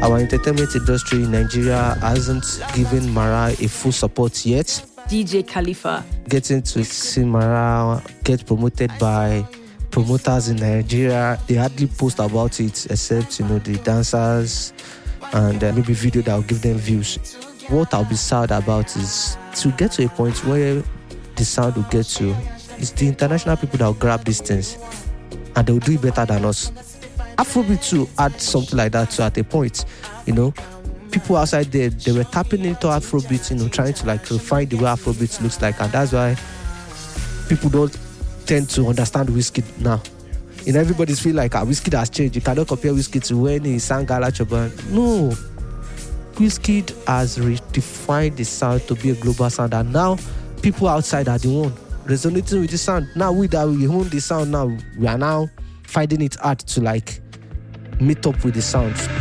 our entertainment industry in Nigeria hasn't given Mara a full support yet. DJ Khalifa. Getting to see Mara get promoted by promoters in Nigeria, they hardly post about it except, the dancers and maybe video that will give them views. What I'll be sad about is to get to a point where the sound will get to, it's the international people that will grab these things and they'll do it better than us. Afrobeat too had something like that too at a point, People outside there, they were tapping into Afrobeat, trying to refine the way Afrobeat looks like, and that's why people don't tend to understand Wizkid now. Everybody's feel like Wizkid has changed. You cannot compare Wizkid to when he sang Gala Choban. No. Wizkid has redefined the sound to be a global sound, and now people outside are the one resonating with the sound. Now we own the sound now, we are now finding it hard to meet up with the sound.